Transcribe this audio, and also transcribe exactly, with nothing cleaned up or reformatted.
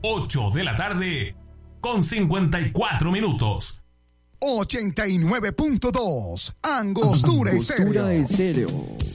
ocho de la tarde con cincuenta y cuatro minutos. ochenta y nueve punto dos Angostura, Angostura Estéreo. Estéreo.